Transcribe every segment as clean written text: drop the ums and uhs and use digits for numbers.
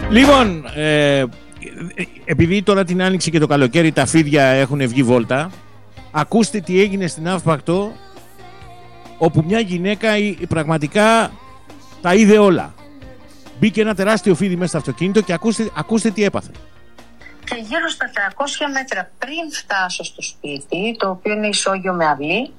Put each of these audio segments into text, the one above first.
Λοιπόν, επειδή τώρα την άνοιξη και το καλοκαίρι τα φίδια έχουν βγει βόλτα, ακούστε τι έγινε στην Αύπακτο, όπου μια γυναίκα πραγματικά τα είδε όλα. Μπήκε ένα τεράστιο φίδι μέσα στο αυτοκίνητο και ακούστε τι έπαθε. Και γύρω στα 300 μέτρα πριν φτάσω στο σπίτι, το οποίο είναι ισόγειο με αυλή,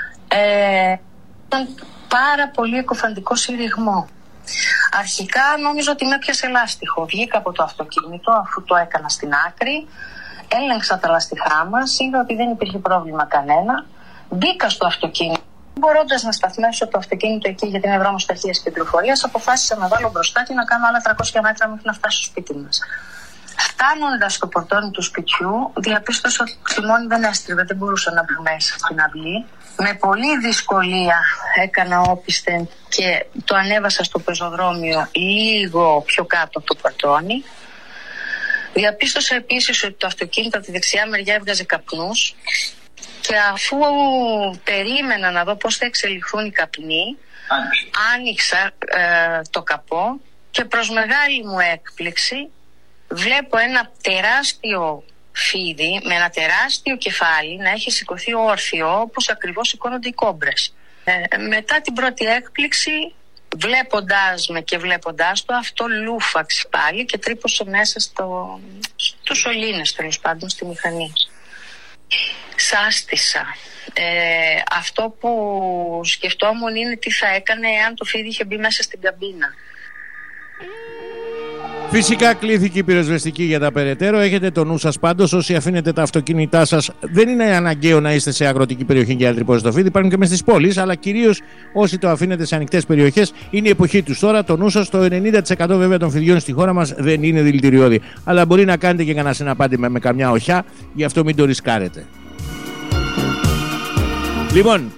ήταν πάρα πολύ εκοφαντικό συρριγμό. Αρχικά νόμιζα ότι με έπιασε λάστιχο. Βγήκα από το αυτοκίνητο αφού το έκανα στην άκρη, έλεγξα τα λάστιχά μας, είδα ότι δεν υπήρχε πρόβλημα κανένα. Μπήκα στο αυτοκίνητο. Μπορώντας να σταθμεύσω το αυτοκίνητο εκεί για την δρόμος ταχείας κυκλοφορίας, αποφάσισα να βάλω μπροστά και να κάνω άλλα 300 μέτρα μέχρι να φτάσω στο σπίτι μας. Φτάνοντας στο πορτόνι του σπιτιού, διαπίστωσα ότι το τιμόνι δεν έστριβε, δεν μπορούσα να μπω μέσα στην αυλή. Με πολλή δυσκολία έκανα όπισθεν και το ανέβασα στο πεζοδρόμιο λίγο πιο κάτω από το πορτόνι. Διαπίστωσα επίσης ότι το αυτοκίνητο από τη δεξιά μεριά έβγαζε καπνούς και αφού περίμενα να δω πώς θα εξελιχθούν οι καπνοί, άνοιξα το καπό και προς μεγάλη μου έκπληξη βλέπω ένα τεράστιο φίδι με ένα τεράστιο κεφάλι να έχει σηκωθεί όρθιο, όπως ακριβώς σηκώνονται οι κόμπρες. Μετά την πρώτη έκπληξη, βλέποντάς με και βλέποντάς το, αυτό λούφαξε πάλι και τρύπωσε μέσα στους σωλήνες, τέλος πάντων, στη μηχανή. Σάστησα. Αυτό που σκεφτόμουν είναι τι θα έκανε αν το φίδι είχε μπει μέσα στην καμπίνα. Φυσικά κλήθηκε η πυροσβεστική για τα περαιτέρω. Έχετε το νου σας πάντως, όσοι αφήνετε τα αυτοκίνητά σας. Δεν είναι αναγκαίο να είστε σε αγροτική περιοχή για να τρυπώσετε το φίδι. Υπάρχουν και μέσα στις πόλεις, αλλά κυρίως όσοι το αφήνετε σε ανοιχτές περιοχές, είναι η εποχή τους τώρα. Το νου σας, το 90% βέβαια των φιδιών στη χώρα μας δεν είναι δηλητηριώδη. Αλλά μπορεί να κάνετε και κανένα συναπάντημα με καμιά οχιά, γι' αυτό μην το ρισκάρετε. Λοιπόν,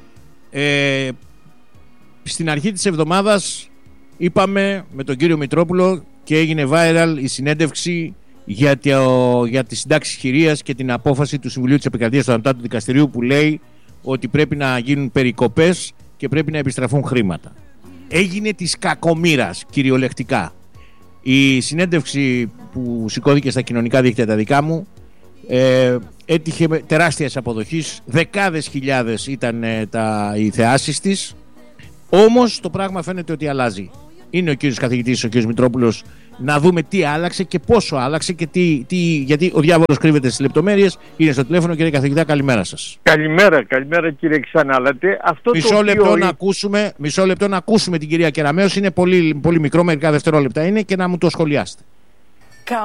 στην αρχή της εβδομάδας είπαμε με τον κύριο Μητρόπουλο και έγινε viral η συνέντευξη για τη συντάξη χειρίας και την απόφαση του Συμβουλίου της Επικρατείας του Ανώτατου Δικαστηρίου που λέει ότι πρέπει να γίνουν περικοπές και πρέπει να επιστραφούν χρήματα. Έγινε της κακομοίρας κυριολεκτικά. Η συνέντευξη που σηκώθηκε στα κοινωνικά δίκτυα τα δικά μου έτυχε τεράστιας αποδοχής, δεκάδες χιλιάδες ήταν οι θεάσεις της, όμως το πράγμα φαίνεται ότι αλλάζει. Είναι ο κύριος καθηγητής, ο κύριος Μητρόπουλος, να δούμε τι άλλαξε και πόσο άλλαξε και γιατί ο διάβολος κρύβεται στις λεπτομέρειες. Είναι στο τηλέφωνο. Κύριε καθηγητά, καλημέρα σας. Καλημέρα κύριε Ξανάλατε. Μισό λεπτό να ακούσουμε την κυρία Κεραμέως. Είναι πολύ, πολύ μικρό, μερικά δευτερόλεπτα είναι, και να μου το σχολιάσετε.